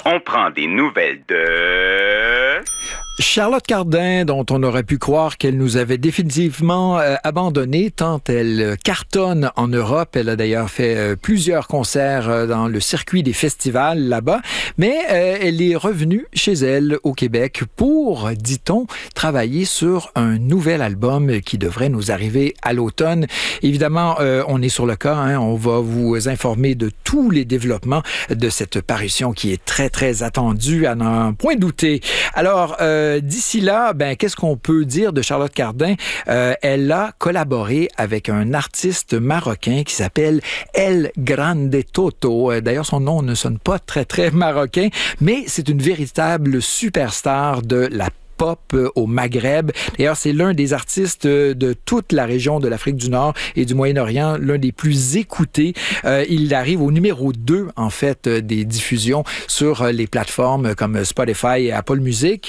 On prend des nouvelles de... Charlotte Cardin, dont on aurait pu croire qu'elle nous avait définitivement abandonné tant elle cartonne en Europe. Elle a d'ailleurs fait plusieurs concerts dans le circuit des festivals là-bas. Mais elle est revenue chez elle au Québec pour, dit-on, travailler sur un nouvel album qui devrait nous arriver à l'automne. Évidemment, on est sur le cas. On va vous informer de tous les développements de cette parution qui est très, très attendue à n'en point douter. Alors, d'ici là, qu'est-ce qu'on peut dire de Charlotte Cardin? Elle a collaboré avec un artiste marocain qui s'appelle El Grande Toto. D'ailleurs, son nom ne sonne pas très, très marocain, mais c'est une véritable superstar de la pop au Maghreb. D'ailleurs, c'est l'un des artistes de toute la région de l'Afrique du Nord et du Moyen-Orient, l'un des plus écoutés. Il arrive au numéro 2, en fait, des diffusions sur les plateformes comme Spotify et Apple Music.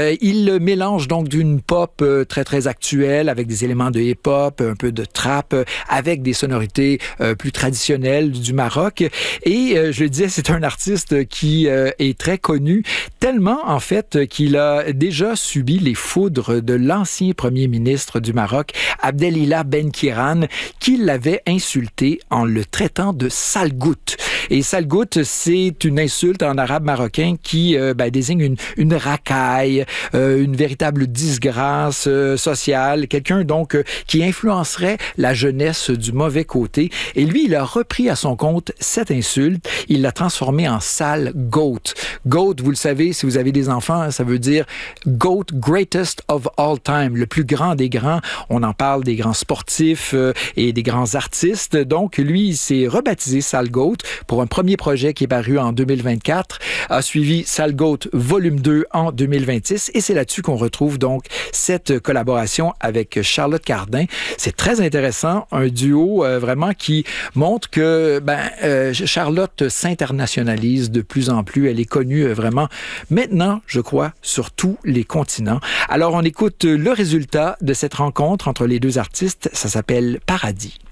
Il mélange donc d'une pop très, très actuelle avec des éléments de hip-hop, un peu de trap, avec des sonorités plus traditionnelles du Maroc. Et je le disais, c'est un artiste qui est très connu, tellement, en fait, qu'il a déjà subi les foudres de l'ancien premier ministre du Maroc, Abdelilah Ben-Kiran, qui l'avait insulté en le traitant de salgout. Et salgout, c'est une insulte en arabe marocain qui désigne une racaille, une véritable disgrâce sociale, quelqu'un donc qui influencerait la jeunesse du mauvais côté. Et lui, il a repris à son compte cette insulte, il l'a transformée en sale goat. Goat, vous le savez, si vous avez des enfants, ça veut dire GOAT, greatest of all time, le plus grand des grands. On en parle des grands sportifs et des grands artistes. Donc, lui, il s'est rebaptisé Sale Goat pour un premier projet qui est paru en 2024, a suivi Sale Goat volume 2 en 2026 et c'est là-dessus qu'on retrouve donc cette collaboration avec Charlotte Cardin. C'est très intéressant, un duo vraiment qui montre que Charlotte s'internationalise de plus en plus. Elle est connue vraiment maintenant, je crois, sur tous les continents. Alors, on écoute le résultat de cette rencontre entre les deux artistes. Ça s'appelle Paradis.